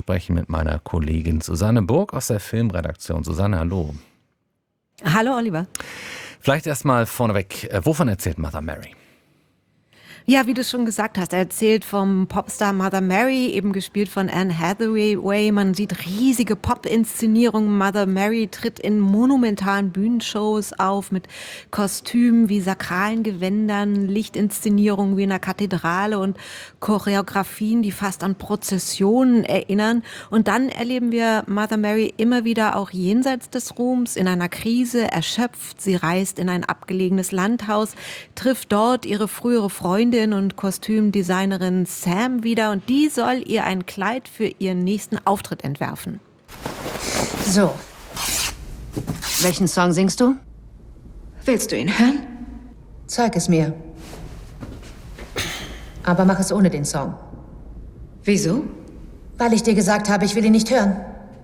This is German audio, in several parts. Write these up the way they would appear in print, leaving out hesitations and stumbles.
Sprechen mit meiner Kollegin Susanne Burg aus der Filmredaktion. Susanne, hallo. Hallo Oliver. Vielleicht erstmal vorneweg, wovon erzählt Mother Mary? Ja, wie du schon gesagt hast, er erzählt vom Popstar Mother Mary, eben gespielt von Anne Hathaway. Man sieht riesige Pop-Inszenierungen. Mother Mary tritt in monumentalen Bühnenshows auf mit Kostümen wie sakralen Gewändern, Lichtinszenierungen wie in einer Kathedrale und Choreografien, die fast an Prozessionen erinnern. Und dann erleben wir Mother Mary immer wieder auch jenseits des Ruhms, in einer Krise, erschöpft. Sie reist in ein abgelegenes Landhaus, trifft dort ihre frühere Freundin und Kostümdesignerin Sam wieder, und die soll ihr ein Kleid für ihren nächsten Auftritt entwerfen. So. Welchen Song singst du? Willst du ihn hören? Zeig es mir. Aber mach es ohne den Song. Wieso? Weil ich dir gesagt habe, ich will ihn nicht hören.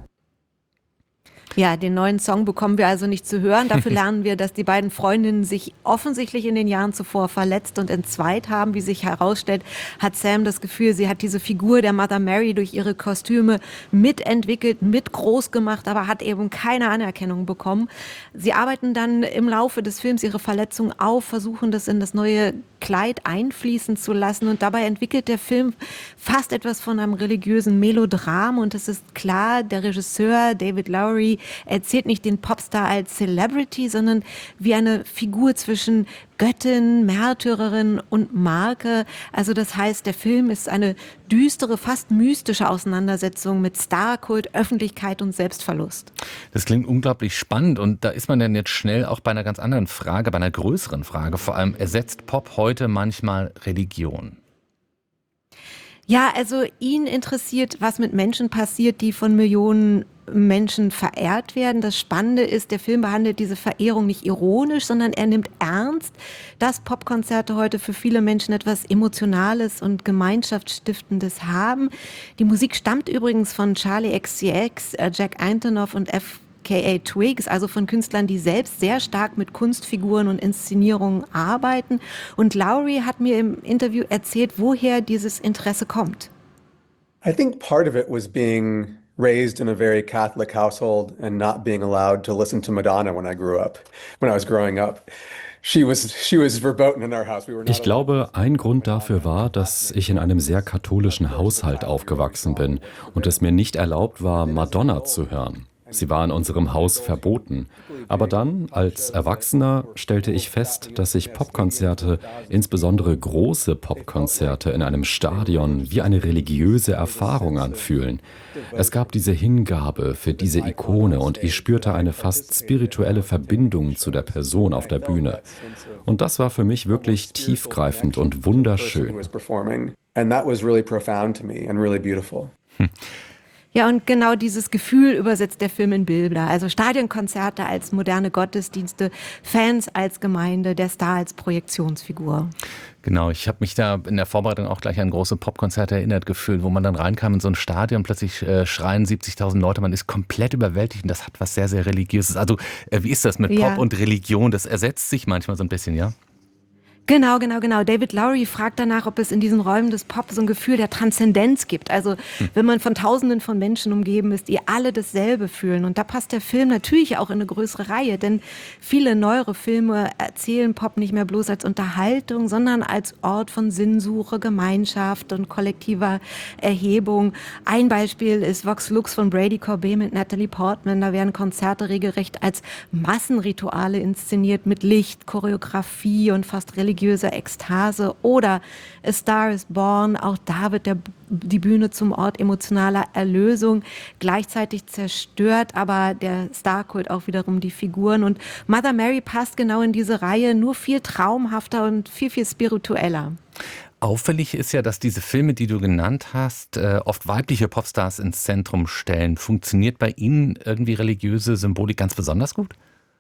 Ja, den neuen Song bekommen wir also nicht zu hören. Dafür lernen wir, dass die beiden Freundinnen sich offensichtlich in den Jahren zuvor verletzt und entzweit haben. Wie sich herausstellt, hat Sam das Gefühl, sie hat diese Figur der Mother Mary durch ihre Kostüme mitentwickelt, mit groß gemacht, aber hat eben keine Anerkennung bekommen. Sie arbeiten dann im Laufe des Films ihre Verletzung auf, versuchen das in das neue Kleid einfließen zu lassen, und dabei entwickelt der Film fast etwas von einem religiösen Melodram, und es ist klar, der Regisseur David Lowery erzählt nicht den Popstar als Celebrity, sondern wie eine Figur zwischen Göttin, Märtyrerin und Marke. Also das heißt, der Film ist eine düstere, fast mystische Auseinandersetzung mit Starkult, Öffentlichkeit und Selbstverlust. Das klingt unglaublich spannend, und da ist man dann jetzt schnell auch bei einer ganz anderen Frage, bei einer größeren Frage. Vor allem, ersetzt Pop heute manchmal Religion? Ja, also ihn interessiert, was mit Menschen passiert, die von Millionen Menschen verehrt werden. Das Spannende ist, der Film behandelt diese Verehrung nicht ironisch, sondern er nimmt ernst, dass Popkonzerte heute für viele Menschen etwas Emotionales und Gemeinschaftsstiftendes haben. Die Musik stammt übrigens von Charlie XCX, Jack Antonoff und FKA Twigs, also von Künstlern, die selbst sehr stark mit Kunstfiguren und Inszenierungen arbeiten. Und Lowry hat mir im Interview erzählt, woher dieses Interesse kommt. I think part of it was being raised in a very Catholic household and not being allowed to listen to Madonna when I was growing up. She was verboten in our house. Ich glaube, ein Grund dafür war, dass ich in einem sehr katholischen Haushalt aufgewachsen bin und es mir nicht erlaubt war, Madonna zu hören. Sie war in unserem Haus verboten. Aber dann, als Erwachsener, stellte ich fest, dass sich Popkonzerte, insbesondere große Popkonzerte in einem Stadion, wie eine religiöse Erfahrung anfühlen. Es gab diese Hingabe für diese Ikone, und ich spürte eine fast spirituelle Verbindung zu der Person auf der Bühne. Und das war für mich wirklich tiefgreifend und wunderschön. And that was really profound to me and really beautiful. Ja, und genau dieses Gefühl übersetzt der Film in Bilder. Also Stadionkonzerte als moderne Gottesdienste, Fans als Gemeinde, der Star als Projektionsfigur. Genau, ich habe mich da in der Vorbereitung auch gleich an große Popkonzerte erinnert gefühlt, wo man dann reinkam in so ein Stadion, plötzlich schreien 70.000 Leute, man ist komplett überwältigt, und das hat was sehr, sehr Religiöses. Also wie ist das mit Pop und Religion? Das ersetzt sich manchmal so ein bisschen, ja? Genau. David Lowery fragt danach, ob es in diesen Räumen des Pop so ein Gefühl der Transzendenz gibt. Also wenn man von Tausenden von Menschen umgeben ist, die alle dasselbe fühlen. Und da passt der Film natürlich auch in eine größere Reihe, denn viele neuere Filme erzählen Pop nicht mehr bloß als Unterhaltung, sondern als Ort von Sinnsuche, Gemeinschaft und kollektiver Erhebung. Ein Beispiel ist Vox Lux von Brady Corbet mit Natalie Portman. Da werden Konzerte regelrecht als Massenrituale inszeniert mit Licht, Choreografie und fast religiöser Ekstase. Oder A Star is Born, auch da wird die Bühne zum Ort emotionaler Erlösung, gleichzeitig zerstört aber der Starkult auch wiederum die Figuren. Und Mother Mary passt genau in diese Reihe, nur viel traumhafter und viel, viel spiritueller. Auffällig ist ja, dass diese Filme, die du genannt hast, oft weibliche Popstars ins Zentrum stellen. Funktioniert bei Ihnen irgendwie religiöse Symbolik ganz besonders gut?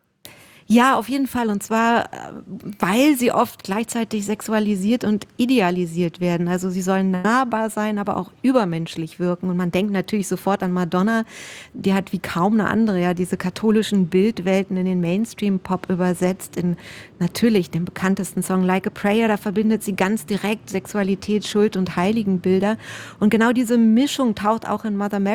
Ja, auf jeden Fall. Und zwar, weil sie oft gleichzeitig sexualisiert und idealisiert werden. Also sie sollen nahbar sein, aber auch übermenschlich wirken. Und man denkt natürlich sofort an Madonna. Die hat wie kaum eine andere ja diese katholischen Bildwelten in den Mainstream-Pop übersetzt. In natürlich dem bekanntesten Song Like a Prayer. Da verbindet sie ganz direkt Sexualität, Schuld und Heiligenbilder. Und genau diese Mischung taucht auch in Mother Mary